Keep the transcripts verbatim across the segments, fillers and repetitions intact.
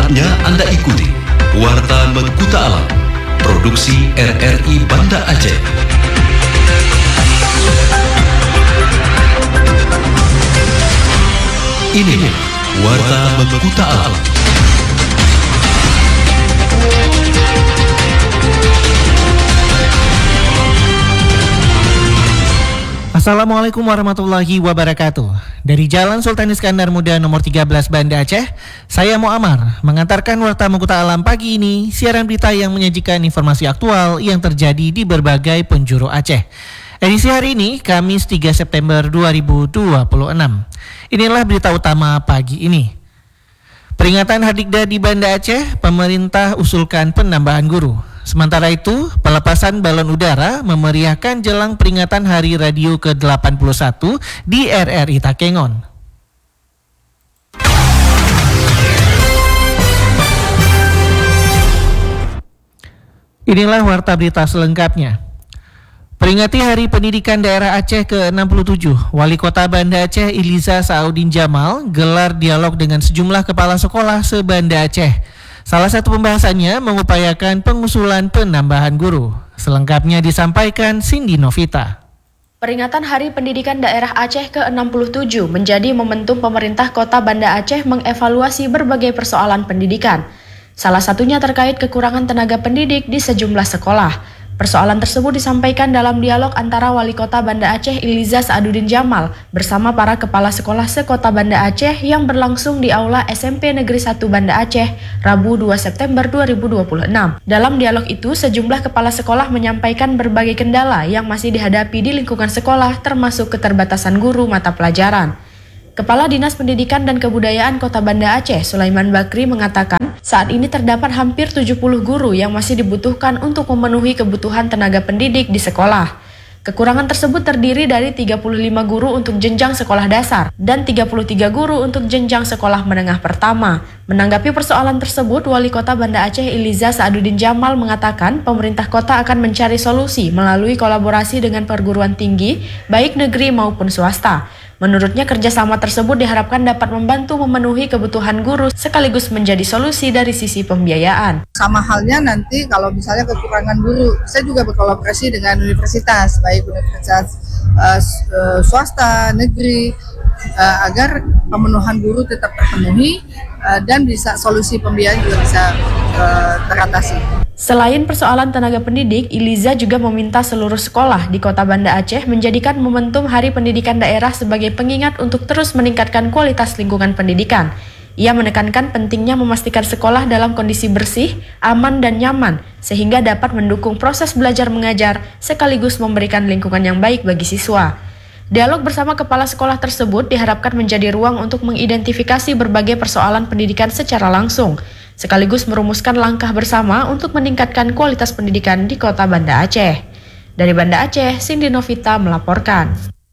Saatnya Anda ikuti Warta Mengkuta Alam, produksi R R I Banda Aceh. Ini Warta Mengkuta Alam. Assalamualaikum warahmatullahi wabarakatuh. Dari Jalan Sultan Iskandar Muda nomor tiga belas Banda Aceh, saya Muammar mengantarkan Warta Mengkuta Alam pagi ini, siaran berita yang menyajikan informasi aktual yang terjadi di berbagai penjuru Aceh. Edisi hari ini, Kamis tiga September dua ribu dua puluh enam. Inilah berita utama pagi ini. Peringatan Hardikda di Banda Aceh, pemerintah usulkan penambahan guru. Sementara itu, pelepasan balon udara memeriahkan jelang peringatan Hari Radio ke delapan puluh satu di R R I Takengon. Inilah warta berita selengkapnya. Peringati Hari Pendidikan Daerah Aceh ke enam puluh tujuh, Wali Kota Banda Aceh Iliza Saudin Jamal gelar dialog dengan sejumlah kepala sekolah se-Banda Aceh. Salah satu pembahasannya mengupayakan pengusulan penambahan guru. Selengkapnya disampaikan Cindy Novita. Peringatan Hari Pendidikan Daerah Aceh ke enam puluh tujuh menjadi momentum pemerintah Kota Banda Aceh mengevaluasi berbagai persoalan pendidikan. Salah satunya terkait kekurangan tenaga pendidik di sejumlah sekolah. Persoalan tersebut disampaikan dalam dialog antara Wali Kota Banda Aceh Iliza Saudin Jamal bersama para kepala sekolah sekota Banda Aceh yang berlangsung di Aula S M P Negeri satu Banda Aceh, Rabu dua September dua ribu dua puluh enam. Dalam dialog itu, sejumlah kepala sekolah menyampaikan berbagai kendala yang masih dihadapi di lingkungan sekolah, termasuk keterbatasan guru mata pelajaran. Kepala Dinas Pendidikan dan Kebudayaan Kota Banda Aceh, Sulaiman Bakri, mengatakan saat ini terdapat hampir tujuh puluh guru yang masih dibutuhkan untuk memenuhi kebutuhan tenaga pendidik di sekolah. Kekurangan tersebut terdiri dari tiga puluh lima guru untuk jenjang sekolah dasar dan tiga puluh tiga guru untuk jenjang sekolah menengah pertama. Menanggapi persoalan tersebut, Wali Kota Banda Aceh Iliza Saudin Jamal mengatakan pemerintah kota akan mencari solusi melalui kolaborasi dengan perguruan tinggi, baik negeri maupun swasta. Menurutnya, kerjasama tersebut diharapkan dapat membantu memenuhi kebutuhan guru sekaligus menjadi solusi dari sisi pembiayaan. Sama halnya nanti kalau misalnya kekurangan guru, saya juga berkolaborasi dengan universitas, baik universitas uh, swasta, negeri, uh, agar pemenuhan guru tetap terpenuhi uh, dan bisa solusi pembiayaan juga bisa uh, teratasi. Selain persoalan tenaga pendidik, Iliza juga meminta seluruh sekolah di Kota Banda Aceh menjadikan momentum Hari Pendidikan Daerah sebagai pengingat untuk terus meningkatkan kualitas lingkungan pendidikan. Ia menekankan pentingnya memastikan sekolah dalam kondisi bersih, aman, dan nyaman, sehingga dapat mendukung proses belajar mengajar sekaligus memberikan lingkungan yang baik bagi siswa. Dialog bersama kepala sekolah tersebut diharapkan menjadi ruang untuk mengidentifikasi berbagai persoalan pendidikan secara langsung, sekaligus merumuskan langkah bersama untuk meningkatkan kualitas pendidikan di Kota Banda Aceh. Dari Banda Aceh, Cindy Novita melaporkan.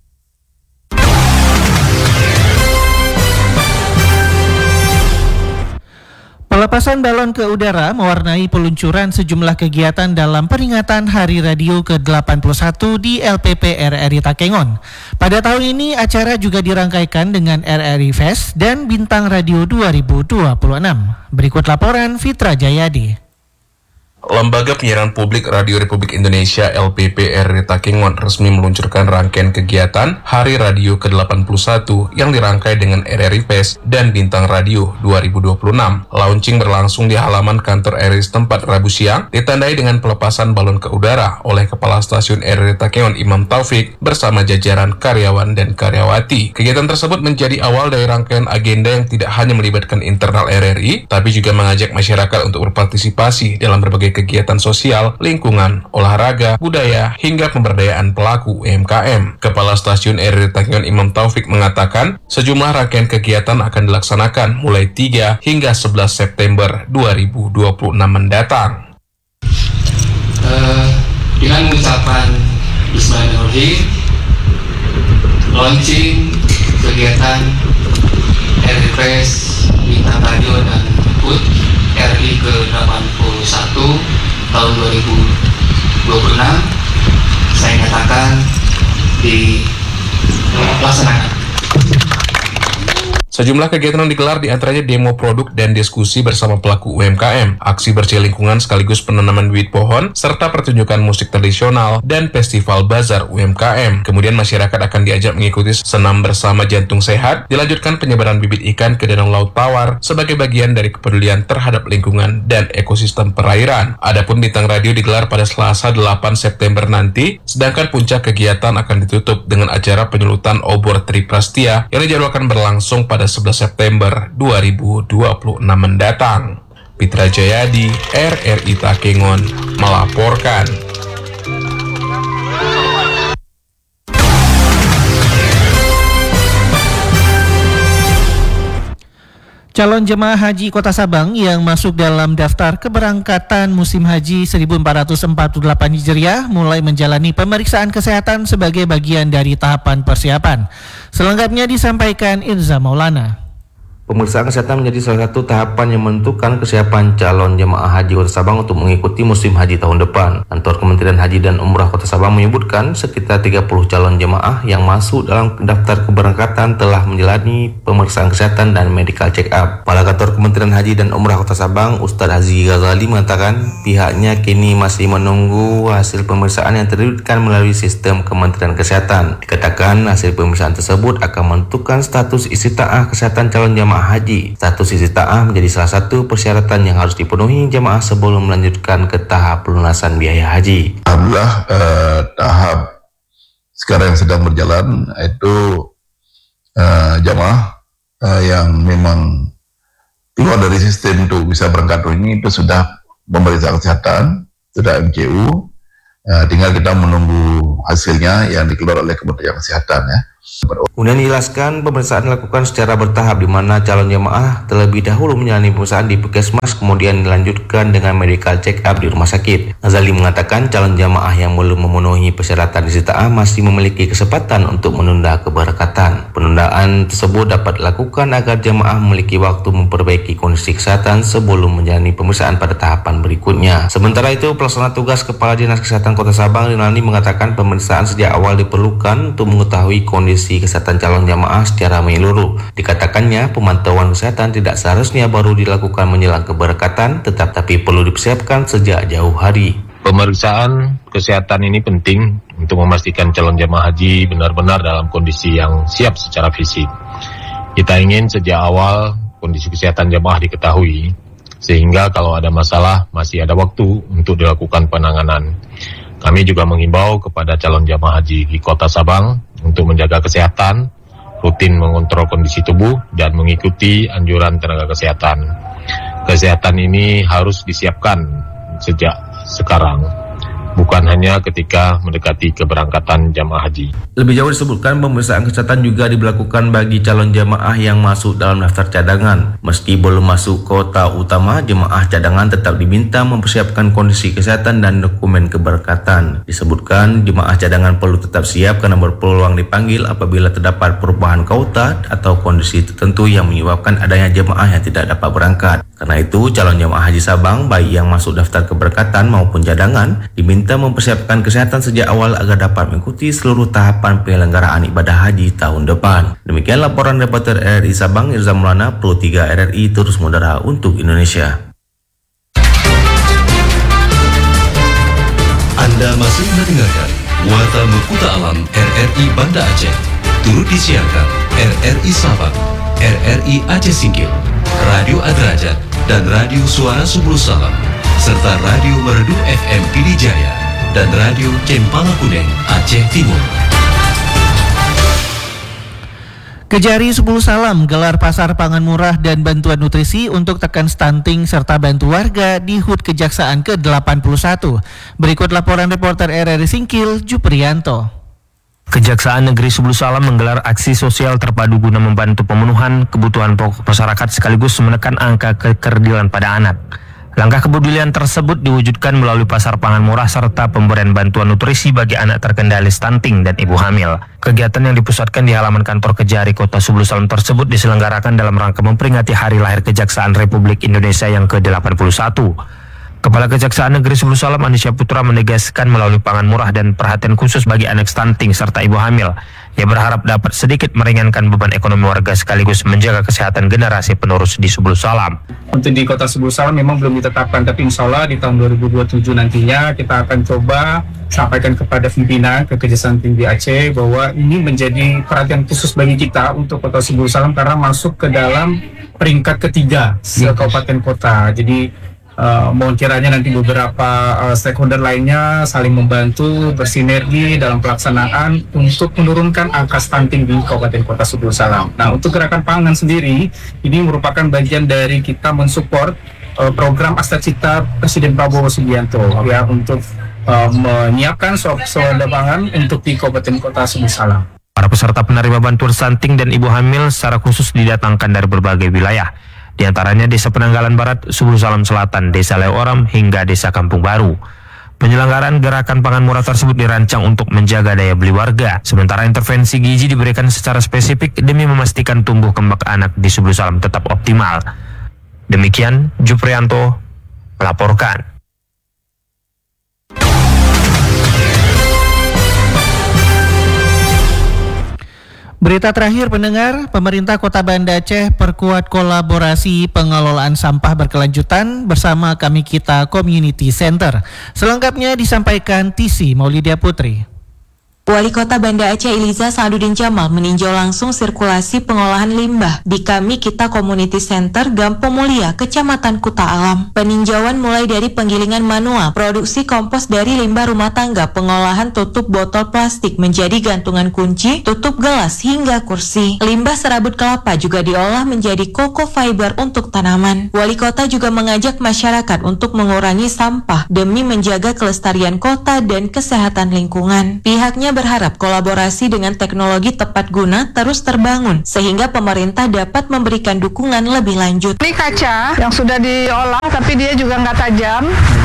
Pelepasan balon ke udara mewarnai peluncuran sejumlah kegiatan dalam peringatan Hari Radio ke delapan puluh satu di L P P R R I Takengon. Pada tahun ini, acara juga dirangkaikan dengan R R I Fest dan Bintang Radio dua ribu dua puluh enam. Berikut laporan Fitra Jayadi. Lembaga Penyiaran Publik Radio Republik Indonesia L P P R R I Takengon resmi meluncurkan rangkaian kegiatan Hari Radio ke delapan puluh satu yang dirangkai dengan R R I Fest dan Bintang Radio dua ribu dua puluh enam. Launching berlangsung di halaman kantor R R I setempat Rabu siang, ditandai dengan pelepasan balon ke udara oleh Kepala Stasiun R R I Takengon Imam Taufik bersama jajaran karyawan dan karyawati. Kegiatan tersebut menjadi awal dari rangkaian agenda yang tidak hanya melibatkan internal R R I, tapi juga mengajak masyarakat untuk berpartisipasi dalam berbagai kegiatan sosial, lingkungan, olahraga, budaya, hingga pemberdayaan pelaku U M K M. Kepala Stasiun R R I Takengon Imam Taufik mengatakan, sejumlah rangkaian kegiatan akan dilaksanakan mulai tiga hingga sebelas September dua ribu dua puluh enam mendatang. Uh, dengan ucapan Bismillahirrahmanirrahim, launching kegiatan R R I Fest, Bintang Radio dan Put R I ke delapan puluh satu tahun dua ribu dua puluh enam saya nyatakan dilaksanakan. Sejumlah kegiatan yang digelar diantaranya demo produk dan diskusi bersama pelaku U M K M, aksi bersih lingkungan sekaligus penanaman bibit pohon, serta pertunjukan musik tradisional dan festival bazar U M K M. Kemudian masyarakat akan diajak mengikuti senam bersama jantung sehat, dilanjutkan penyebaran bibit ikan ke danau laut tawar sebagai bagian dari kepedulian terhadap lingkungan dan ekosistem perairan. Adapun bintang radio digelar pada Selasa delapan September nanti, sedangkan puncak kegiatan akan ditutup dengan acara penyulutan obor Triprastia yang dijadwalkan berlangsung pada sebelas September dua ribu dua puluh enam mendatang. Pitra Jayadi, R R I Takengon, melaporkan. Calon jemaah haji Kota Sabang yang masuk dalam daftar keberangkatan musim haji seribu empat ratus empat puluh delapan Hijriah mulai menjalani pemeriksaan kesehatan sebagai bagian dari tahapan persiapan. Selengkapnya disampaikan Irza Maulana. Pemeriksaan kesehatan menjadi salah satu tahapan yang menentukan kesiapan calon jemaah haji Kota Sabang untuk mengikuti musim haji tahun depan. Kantor Kementerian Haji dan Umrah Kota Sabang menyebutkan sekitar tiga puluh calon jemaah yang masuk dalam daftar keberangkatan telah menjalani pemeriksaan kesehatan dan medical check up. Kepala Kantor Kementerian Haji dan Umrah Kota Sabang, Ustadz Haji Ghazali mengatakan pihaknya kini masih menunggu hasil pemeriksaan yang terbitkan melalui sistem Kementerian Kesehatan. Dikatakan hasil pemeriksaan tersebut akan menentukan status istitaah kesehatan calon jemaah haji. Status istitaah menjadi salah satu persyaratan yang harus dipenuhi jemaah sebelum melanjutkan ke tahap pelunasan biaya haji. Alhamdulillah eh, tahap sekarang yang sedang berjalan itu eh, jemaah eh, yang memang keluar dari sistem untuk bisa berangkat ini itu sudah pemeriksaan kesehatan, sudah M C U, eh, tinggal kita menunggu hasilnya yang dikeluarkan oleh Kementerian Kesehatan ya. Kemudian dijelaskan pemeriksaan dilakukan secara bertahap di mana calon jemaah terlebih dahulu menjalani pemeriksaan di puskesmas kemudian dilanjutkan dengan medical check up di rumah sakit. Ghazali mengatakan calon jemaah yang belum memenuhi persyaratan istitaah masih memiliki kesempatan untuk menunda keberangkatan. Penundaan tersebut dapat dilakukan agar jemaah memiliki waktu memperbaiki kondisi kesehatan sebelum menjalani pemeriksaan pada tahapan berikutnya. Sementara itu, pelaksana tugas Kepala Dinas Kesehatan Kota Sabang Rinaldi mengatakan pemeriksaan sejak awal diperlukan untuk mengetahui kondisi kesehatan calon jamaah secara menyeluruh. Dikatakannya pemantauan kesehatan tidak seharusnya baru dilakukan menjelang keberangkatan, tetap tapi perlu dipersiapkan sejak jauh hari. Pemeriksaan kesehatan ini penting untuk memastikan calon jamaah haji benar-benar dalam kondisi yang siap secara fisik. Kita ingin sejak awal kondisi kesehatan jamaah diketahui, sehingga kalau ada masalah masih ada waktu untuk dilakukan penanganan. Kami juga menghimbau kepada calon jamaah haji di Kota Sabang untuk menjaga kesehatan, rutin mengontrol kondisi tubuh, dan mengikuti anjuran tenaga kesehatan. Kesehatan ini harus disiapkan sejak sekarang, bukan hanya ketika mendekati keberangkatan jamaah haji. Lebih jauh disebutkan pemeriksaan kesehatan juga diberlakukan bagi calon jamaah yang masuk dalam daftar cadangan. Meski belum masuk kota utama, jemaah cadangan tetap diminta mempersiapkan kondisi kesehatan dan dokumen keberangkatan. Disebutkan jemaah cadangan perlu tetap siap karena berpeluang dipanggil apabila terdapat perubahan kota atau kondisi tertentu yang menyebabkan adanya jemaah yang tidak dapat berangkat. Karena itu, calon jemaah haji Sabang, baik yang masuk daftar keberangkatan maupun cadangan, diminta mempersiapkan kesehatan sejak awal agar dapat mengikuti seluruh tahapan penyelenggaraan ibadah haji tahun depan. Demikian laporan reporter R R I Sabang, Irza Maulana, Pro tiga R R I terus mengudara untuk Indonesia. Anda masih mendengarkan Warta Mekuta Alam R R I Banda Aceh. Turut disiarkan R R I Sabang, R R I Aceh Singkil, Radio Adrajat, dan Radio Suara Subul Salam, serta Radio Merdu F M Pidijaya dan Radio Cempala Kuning Aceh Timur. Kejari Subul Salam gelar pasar pangan murah dan bantuan nutrisi untuk tekan stunting serta bantu warga di H U D Kejaksaan ke delapan puluh satu. Berikut laporan reporter R R I Singkil, Juprianto. Kejaksaan Negeri Subul Salam menggelar aksi sosial terpadu guna membantu pemenuhan kebutuhan pokok masyarakat sekaligus menekan angka kekerdilan pada anak. Langkah kepedulian tersebut diwujudkan melalui pasar pangan murah serta pemberian bantuan nutrisi bagi anak terkendali stunting dan ibu hamil. Kegiatan yang dipusatkan di halaman kantor Kejari Kota Subul Salam tersebut diselenggarakan dalam rangka memperingati Hari Lahir Kejaksaan Republik Indonesia yang ke delapan puluh satu. Kepala Kejaksaan Negeri Sebulu Salam Andi Syaputra menegaskan melalui pangan murah dan perhatian khusus bagi anak stunting serta ibu hamil. Ia berharap dapat sedikit meringankan beban ekonomi warga sekaligus menjaga kesehatan generasi penerus di Sebulu Salam. Untuk di Kota Sebulu Salam memang belum ditetapkan, tapi insya Allah di tahun dua ribu dua puluh tujuh nantinya kita akan coba sampaikan kepada pimpinan Kejaksaan Tinggi Aceh bahwa ini menjadi perhatian khusus bagi kita untuk Kota Sebulu Salam karena masuk ke dalam peringkat ketiga se-kabupaten kota. Jadi Uh, mohon kiranya nanti beberapa uh, stakeholder lainnya saling membantu, bersinergi dalam pelaksanaan untuk menurunkan angka stunting di Kabupaten Kota Sebulu Salam. Nah, untuk gerakan pangan sendiri, ini merupakan bagian dari kita mensupport uh, program Astacita Presiden Prabowo Subianto ya untuk uh, menyiapkan swadaya pangan untuk di Kabupaten Kota Sebulu Salam. Para peserta penerima bantuan stunting dan ibu hamil secara khusus didatangkan dari berbagai wilayah. Di antaranya Desa Penanggalan Barat, Sebulu Salam Selatan, Desa Leoram, hingga Desa Kampung Baru. Penyelenggaraan gerakan pangan murah tersebut dirancang untuk menjaga daya beli warga. Sementara intervensi gizi diberikan secara spesifik demi memastikan tumbuh kembang anak di Sebulu Salam tetap optimal. Demikian, Juprianto melaporkan. Berita terakhir pendengar, pemerintah Kota Banda Aceh perkuat kolaborasi pengelolaan sampah berkelanjutan bersama Kami Kita Community Center. Selengkapnya disampaikan Tisi Maulidia Putri. Wali Kota Banda Aceh Iliza Sa'aduddin Jamal meninjau langsung sirkulasi pengolahan limbah di Kami Kita Community Center Gampong Mulia, Kecamatan Kuta Alam. Peninjauan mulai dari penggilingan manual, produksi kompos dari limbah rumah tangga, pengolahan tutup botol plastik menjadi gantungan kunci, tutup gelas hingga kursi. Limbah serabut kelapa juga diolah menjadi koko fiber untuk tanaman. Wali Kota juga mengajak masyarakat untuk mengurangi sampah demi menjaga kelestarian kota dan kesehatan lingkungan. Pihaknya berharap kolaborasi dengan teknologi tepat guna terus terbangun sehingga pemerintah dapat memberikan dukungan lebih lanjut. Ini kaca yang sudah diolah tapi dia juga nggak tajam.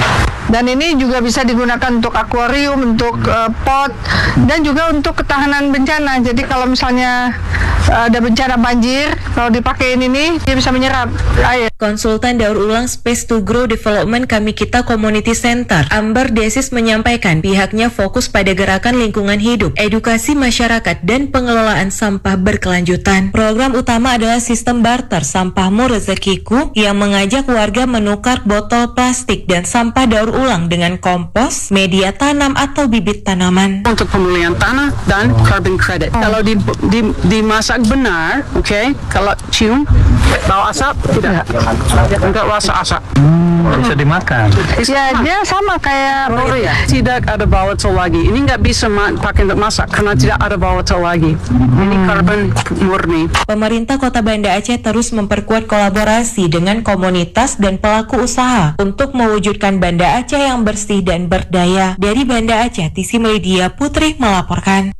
Dan ini juga bisa digunakan untuk akuarium, untuk uh, pot, dan juga untuk ketahanan bencana. Jadi kalau misalnya uh, ada bencana banjir, kalau dipakein ini, dia bisa menyerap air. Konsultan daur ulang Space to Grow Development Kami Kita Community Center, Amber Desis menyampaikan pihaknya fokus pada gerakan lingkungan hidup, edukasi masyarakat, dan pengelolaan sampah berkelanjutan. Program utama adalah sistem barter sampahmu rezekiku yang mengajak warga menukar botol plastik dan sampah daur ulang dengan kompos, media tanam atau bibit tanaman. Untuk pemulihan tanah dan carbon credit. Oh. Kalau di, di, dimasak benar, oke, okay, kalau cium bau asap tidak, enggak rasa asap. Hmm, bisa dimakan. Ya dia sama kayak oh, ya. Tidak ada volatile lagi. Ini nggak bisa pakai untuk masak karena tidak ada volatile lagi. Hmm. Ini carbon murni. Pemerintah Kota Banda Aceh terus memperkuat kolaborasi dengan komunitas dan pelaku usaha untuk mewujudkan Banda Aceh yang bersih dan berdaya. Dari Banda Aceh, Tisi Maulidia Putri melaporkan.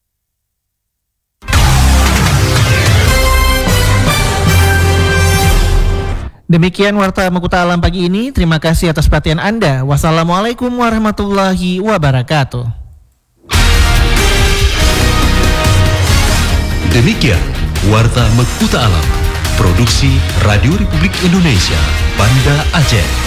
Demikian Warta Mekuta Alam pagi ini. Terima kasih atas perhatian Anda. Wassalamualaikum warahmatullahi wabarakatuh. Demikian Warta Mekuta Alam, produksi Radio Republik Indonesia, Banda Aceh.